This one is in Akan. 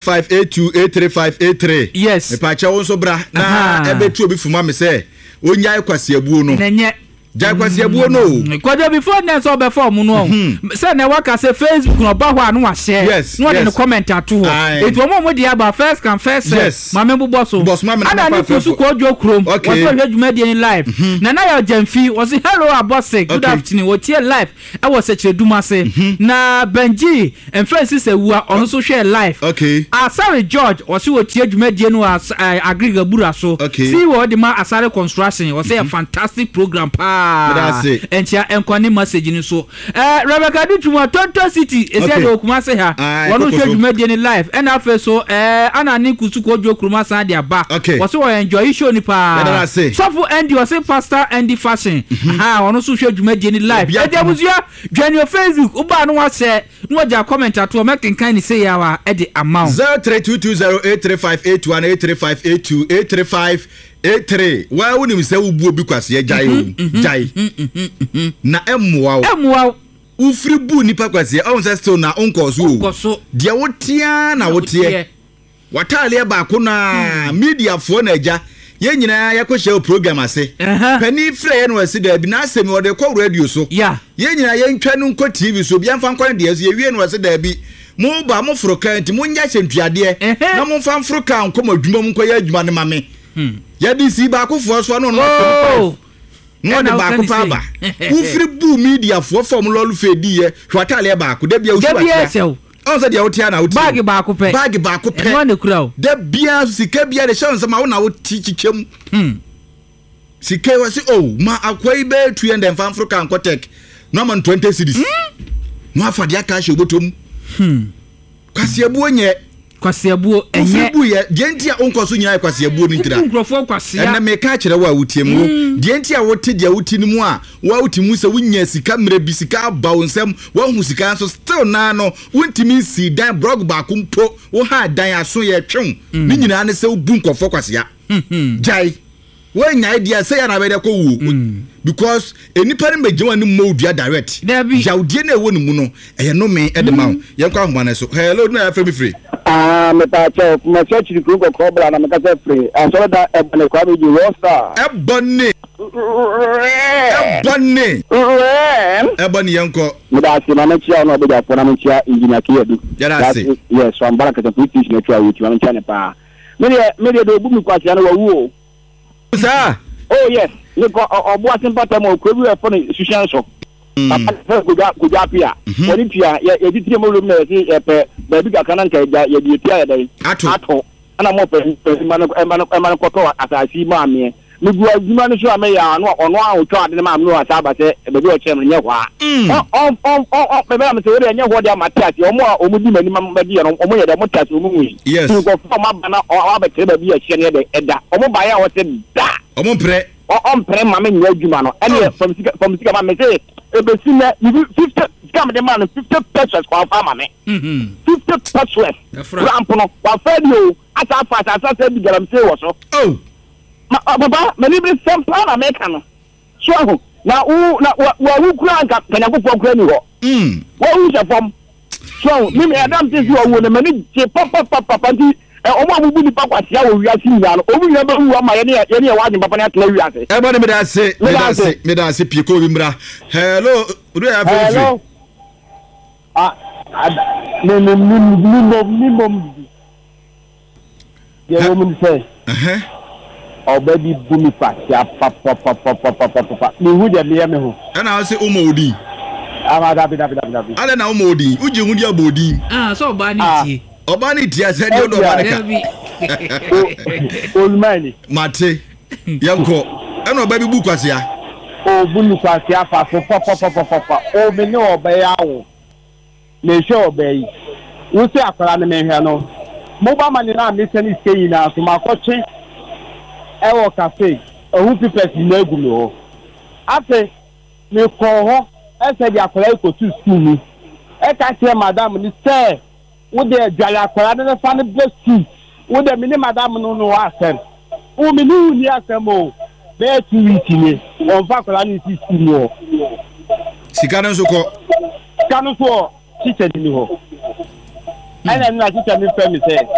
835828353. Yes. Me pa cha won so bra na ebetu obi fuma me say onya kwase abuo no. Nenye Jai kwase abuo no. Kwade before na so be form no. Say na waka say Facebook no ba ho anu wa share. No dey comment ato. It wo dey about first can first. Mame bubo so. Ana ni kusu ko ojo krom. Was so hwedwuma dey in live. Na ya Jamfi was hello abose. Good afternoon. We tie live. I was search eduma say. Na Benji and Francis Ewua on so share live. Okay. Sorry George was we tie eduma dey no agree bura so. See what the man Asare construction was a fantastic program pa. That's it. Entia enkwane message ni so. Rebecca Dituma Tonto City is here do Kumase ha. Wonu hwe dwuma dey ni live. And afa so ana ni kusuko ojo kruma san dia ba. Was so enjoy show ni pa. So for Andy was say pastor Andy fashion. Wonu so hwe dwuma dey ni live. Ejabuzua join your Facebook uba no wa share. No ja comment ato make kan ni say yawa e the amount. 03220835828358383583. Wa woni se wubu obi kwase jai na emwa ufri bu nipa kwase on se still na onkoso dia wotia na wotie watale ba ko na media fo na eja ye nyina yakɔhye program ase pani frɛ no ase da bi na asemi wode kɔ radio so ye nyina ye ntwa no nkɔ TV so bia mfa nkɔ de ase ye wie no ase da bi mo ba mo foro kan ti mo nya hyentuade na mo mfa mforo kan nkɔ madwuma mo nkɔ ye adwuma ne mame ya di si ba ko fo so no no de ba ko pa ba ufri bu media fo form lolu fedi ye hwatale ba ko da bia usu on say dia wotia na wotia bag ba ko pe no ne kura o da bia sika bia de chance ma wo na woti chicham sika wasi ma akwai be 200 Africa Ankotek no man 20 cities no afade aka hye obotom kwasiabuo enye bu ye dientia onkoso nyina kwasiabuo ni ntira nkrofo kwasia na me ka kire wa wutiemu dientia wote dia wutini mu a wa wutimu se wunya sika mre bi sika ba wonsem wa hu sika so still na no wuntimi si dan blog ba kumpo wo ha dan aso ye twem ni nyina ne se bu nkrofo kwasia jai when idea say na be de ko wu because enipa ne mejewa ni modua direct jawdie na ewo ni mu no eye no me e de ma ye kwa homa na so hello na ya free free me pa cho me church di group ko bra na me ka say free so da ebone kwa be di roster ebone yanko me da si na me chia no be da po na me chia engineer Kiyadu yes so ambara ka police na twa wuti me chia ne pa me de do bu mi kwase na wa wu sir yes ni ko obo asimpata mo ko bi e fo ni sushan so papa ko ja pia woni pia ye di tire mo lo na se pe ba bi ka kan ka ya di pia ya dai ato ana mo pe man ko to asasi ma me mi bu aduma no so ameya no ono a otwa ade ma no asaba se be bi o chem nye kwa be be am se we nye ho de amatiati omo a omudi mani ma ba di no omo ye de motati omo wi ko fo ma bana o ba tere ba bi a hye ne de eda omo ba ya wo se da omo pre pre ma me nya aduma no ene from sika ma me se e be si na 50 scam de man 50 pesos kwa farmer me 50 pesos ramp no kwa fadio asa se bi garam se wo so Baba, many be some plan American. So now who crank up can I go for granny? What is your form? So, maybe Adam says you are one many papa Oma will be papa, we are seeing that. Oh, never who are my any one Papa. Everybody, me that say Pico Wimbra. Hello, hello. The woman say, Obedi bumi pasia papa ni huja me ho ana ase umodi dabi ale na umodi uji hudi abodi so obani ti ase de do maneka olmani mate yanko ana obabi bu kwasia bumi kwasia papa o me ne obai awo me hwe obai wo se akwara ne me hwe no mo ba mani na me se ni sei na so makoche ewo cafe ohu pipes na egumi ho afi me ko ho ese di akwara ko tu school ni e ka se madam ni say wo de adwala akwara ne fa ne bless wo de me ni madam no no asem wo me ni asem o be 2 weeks ni on fa akwara ni school ni sikana so ko kanu so teacher ni ho ana na teacher mi fe mi say